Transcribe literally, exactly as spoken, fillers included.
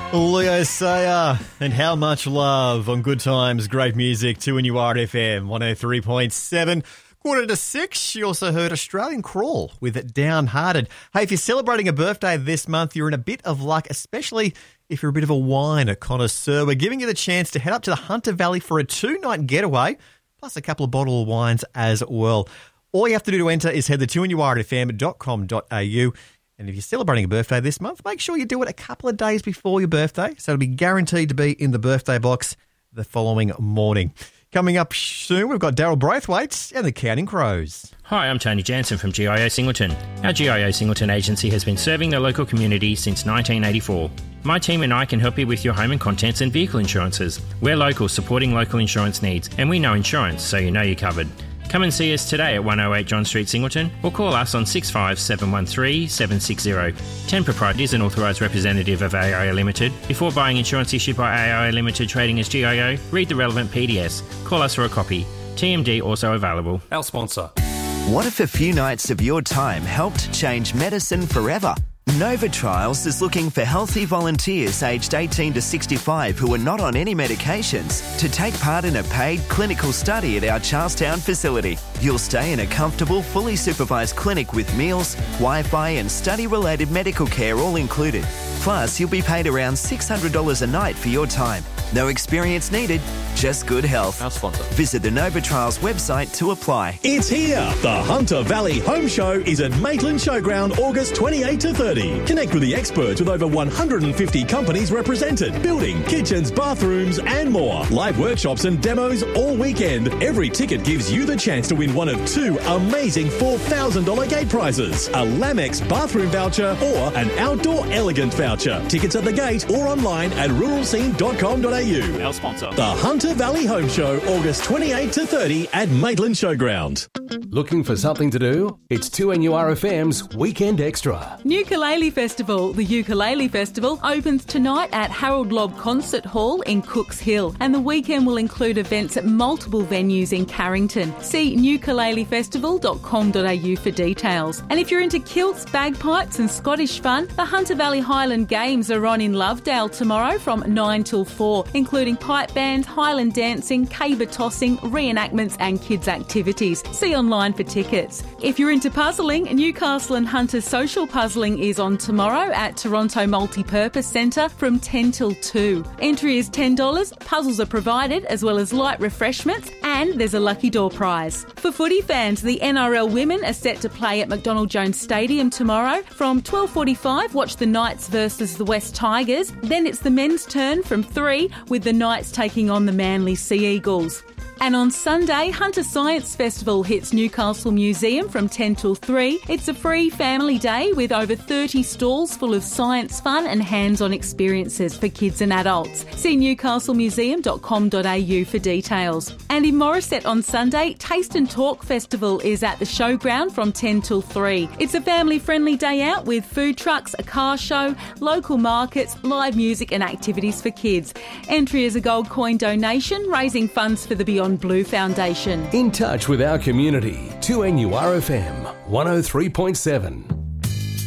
Leo Sayer and How Much Love on Good Times, great music, two N U R F M, one oh three point seven. Quarter to six, you also heard Australian Crawl with Downhearted. Hey, if you're celebrating a birthday this month, you're in a bit of luck, especially if you're a bit of a wine connoisseur. We're giving you the chance to head up to the Hunter Valley for a two-night getaway, plus a couple of bottle of wines as well. All you have to do to enter is head to two N U R F M dot com dot a u. And if you're celebrating a birthday this month, make sure you do it a couple of days before your birthday, so it'll be guaranteed to be in the birthday box the following morning. Coming up soon, we've got Daryl Braithwaite and the Counting Crows. Hi, I'm Tony Jansen from G I O Singleton. Our G I O Singleton agency has been serving the local community since nineteen eighty-four. My team and I can help you with your home and contents and vehicle insurances. We're local, supporting local insurance needs, and we know insurance, so you know you're covered. Come and see us today at one oh eight John Street, Singleton, or call us on six five seven one three seven six zero. ten Proprietary is an authorised representative of A I O Limited. Before buying insurance issued by A I O Limited trading as G I O, read the relevant P D S. Call us for a copy. T M D also available. Our sponsor. What if a few nights of your time helped change medicine forever? Nova Trials is looking for healthy volunteers aged eighteen to sixty-five who are not on any medications to take part in a paid clinical study at our Charlestown facility. You'll stay in a comfortable, fully supervised clinic with meals, Wi-Fi and study-related medical care all included. Plus, you'll be paid around six hundred dollars a night for your time. No experience needed, just good health. Our sponsor. Visit the Nova Trials website to apply. It's here. The Hunter Valley Home Show is at Maitland Showground August twenty-eighth to thirtieth. Connect with the experts with over one hundred fifty companies represented. Building, kitchens, bathrooms and more. Live workshops and demos all weekend. Every ticket gives you the chance to win one of two amazing four thousand dollars gate prizes. A Lamex bathroom voucher or an outdoor elegant voucher. Tickets at the gate or online at rural scene dot com dot a u. Our sponsor. The Hunter Valley Home Show, August twenty-eighth to thirtieth at Maitland Showground. Looking for something to do? It's two N U R F M's Weekend Extra. Ukulele Festival. The Ukulele Festival opens tonight at Harold Lobb Concert Hall in Cooks Hill, and the weekend will include events at multiple venues in Carrington. See ukulele festival dot com dot a u for details. And if you're into kilts, bagpipes and Scottish fun, the Hunter Valley Highland Games are on in Lovedale tomorrow from nine till four, including pipe bands, Highland dancing, caber tossing, reenactments and kids activities. See online for tickets. If you're into puzzling, Newcastle and Hunter's Social Puzzling is on tomorrow at Toronto Multipurpose Centre from ten till two. Entry is ten dollars, puzzles are provided as well as light refreshments, and there's a lucky door prize. For footy fans, the N R L women are set to play at McDonald Jones Stadium tomorrow. From twelve forty-five, watch the Knights versus the West Tigers. Then it's the men's turn from three, with the Knights taking on the Manly Sea Eagles. And on Sunday, Hunter Science Festival hits Newcastle Museum from ten till three. It's a free family day with over thirty stalls full of science fun and hands-on experiences for kids and adults. See newcastle museum dot com dot a u for details. And in Morisset on Sunday, Taste and Talk Festival is at the showground from ten till three. It's a family-friendly day out with food trucks, a car show, local markets, live music and activities for kids. Entry is a gold coin donation, raising funds for the Beyond Blue Foundation. In touch with our community, two N U R F M, one oh three point seven.